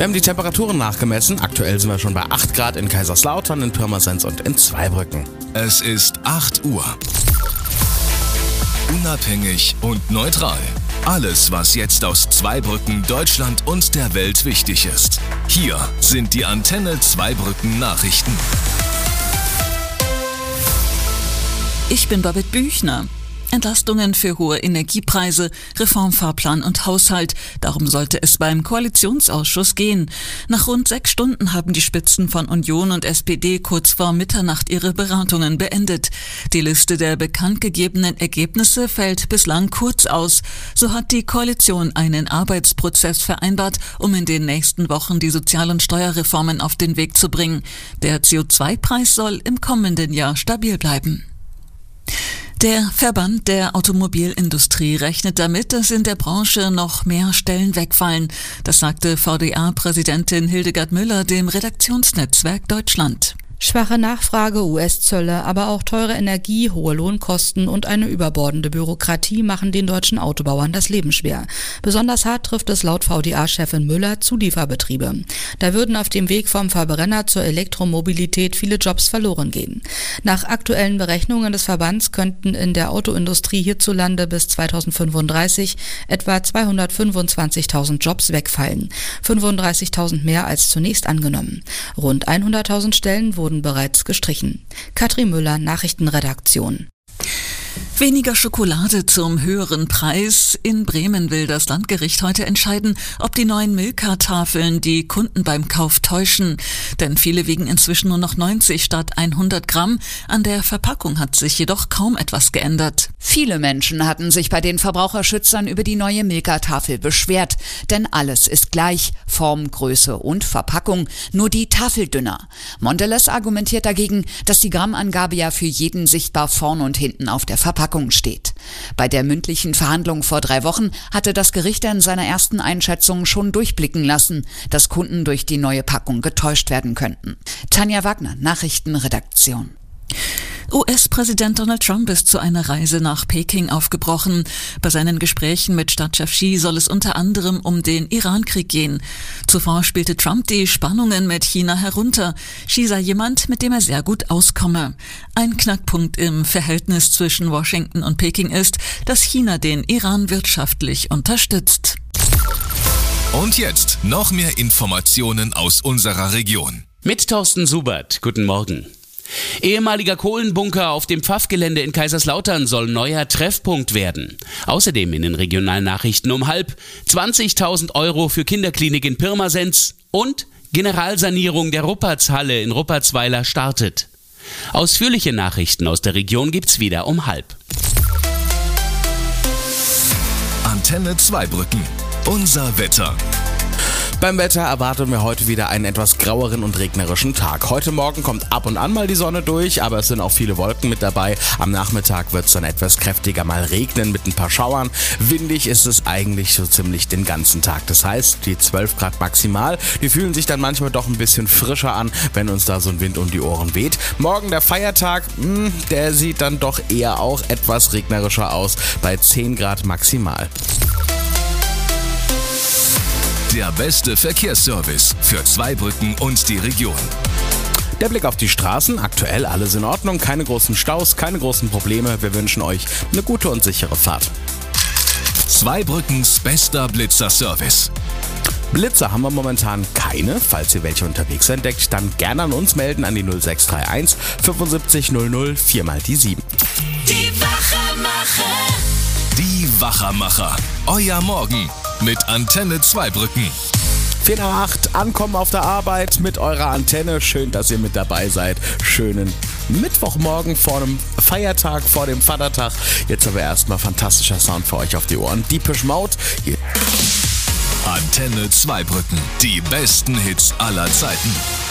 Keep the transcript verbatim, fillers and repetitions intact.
Wir haben die Temperaturen nachgemessen. Aktuell sind wir schon bei acht Grad in Kaiserslautern, in Pirmasens und in Zweibrücken. Es ist acht Uhr. Unabhängig und neutral. Alles, was jetzt aus Zweibrücken, Deutschland und der Welt wichtig ist. Hier sind die Antenne Zweibrücken Nachrichten. Ich bin Babette Büchner. Entlastungen für hohe Energiepreise, Reformfahrplan und Haushalt. Darum sollte es beim Koalitionsausschuss gehen. Nach rund sechs Stunden haben die Spitzen von Union und S P D kurz vor Mitternacht ihre Beratungen beendet. Die Liste der bekannt gegebenen Ergebnisse fällt bislang kurz aus. So hat die Koalition einen Arbeitsprozess vereinbart, um in den nächsten Wochen die Sozial- und Steuerreformen auf den Weg zu bringen. Der C O zwei Preis soll im kommenden Jahr stabil bleiben. Der Verband der Automobilindustrie rechnet damit, dass in der Branche noch mehr Stellen wegfallen. Das sagte V D A-Präsidentin Hildegard Müller dem Redaktionsnetzwerk Deutschland. Schwache Nachfrage, U S-Zölle, aber auch teure Energie, hohe Lohnkosten und eine überbordende Bürokratie machen den deutschen Autobauern das Leben schwer. Besonders hart trifft es laut V D A-Chefin Müller Zulieferbetriebe. Da würden auf dem Weg vom Verbrenner zur Elektromobilität viele Jobs verloren gehen. Nach aktuellen Berechnungen des Verbands könnten in der Autoindustrie hierzulande bis zweitausendfünfunddreißig etwa zweihundertfünfundzwanzigtausend Jobs wegfallen. fünfunddreißigtausend mehr als zunächst angenommen. Rund hunderttausend Stellen wurden bereits gestrichen. Katrin Müller, Nachrichtenredaktion. Weniger Schokolade zum höheren Preis. In Bremen will das Landgericht heute entscheiden, ob die neuen Milka-Tafeln die Kunden beim Kauf täuschen. Denn viele wiegen inzwischen nur noch neunzig statt hundert Gramm. An der Verpackung hat sich jedoch kaum etwas geändert. Viele Menschen hatten sich bei den Verbraucherschützern über die neue Milka-Tafel beschwert. Denn alles ist gleich, Form, Größe und Verpackung, nur die Tafel dünner. Mondelez argumentiert dagegen, dass die Grammangabe ja für jeden sichtbar vorn und hinten auf der Verpackung steht. Bei der mündlichen Verhandlung vor drei Wochen hatte das Gericht in seiner ersten Einschätzung schon durchblicken lassen, dass Kunden durch die neue Packung getäuscht werden könnten. Tanja Wagner, Nachrichtenredaktion. U S-Präsident Donald Trump ist zu einer Reise nach Peking aufgebrochen. Bei seinen Gesprächen mit Staatschef Xi soll es unter anderem um den Iran-Krieg gehen. Zuvor spielte Trump die Spannungen mit China herunter. Xi sei jemand, mit dem er sehr gut auskomme. Ein Knackpunkt im Verhältnis zwischen Washington und Peking ist, dass China den Iran wirtschaftlich unterstützt. Und jetzt noch mehr Informationen aus unserer Region. Mit Thorsten Subert. Guten Morgen. Ehemaliger Kohlenbunker auf dem Pfaffgelände in Kaiserslautern soll neuer Treffpunkt werden. Außerdem in den regionalen Nachrichten um halb zwanzigtausend Euro für Kinderklinik in Pirmasens und Generalsanierung der Ruppertshalle in Ruppertsweiler startet. Ausführliche Nachrichten aus der Region gibt's wieder um halb. Antenne Zweibrücken. Unser Wetter. Beim Wetter erwarten wir heute wieder einen etwas graueren und regnerischen Tag. Heute Morgen kommt ab und an mal die Sonne durch, aber es sind auch viele Wolken mit dabei. Am Nachmittag wird es dann etwas kräftiger mal regnen mit ein paar Schauern. Windig ist es eigentlich so ziemlich den ganzen Tag. Das heißt, die zwölf Grad maximal, die fühlen sich dann manchmal doch ein bisschen frischer an, wenn uns da so ein Wind um die Ohren weht. Morgen der Feiertag, mh, der sieht dann doch eher auch etwas regnerischer aus, bei zehn Grad maximal. Der beste Verkehrsservice für Zweibrücken und die Region. Der Blick auf die Straßen, aktuell alles in Ordnung, keine großen Staus, keine großen Probleme. Wir wünschen euch eine gute und sichere Fahrt. Zweibrückens bester Blitzer-Service. Blitzer haben wir momentan keine. Falls ihr welche unterwegs entdeckt, dann gerne an uns melden an die null sechs drei eins fünfundsiebzig null null vier mal die sieben. Die Wachermacher. Die Wachermacher. Euer Morgen mit Antenne Zweibrücken. vier nach acht, ankommen auf der Arbeit mit eurer Antenne. Schön, dass ihr mit dabei seid. Schönen Mittwochmorgen vor einem Feiertag, vor dem Vatertag. Jetzt aber erstmal fantastischer Sound für euch auf die Ohren. Depeche Mode. Hier. Antenne Zweibrücken. Die besten Hits aller Zeiten.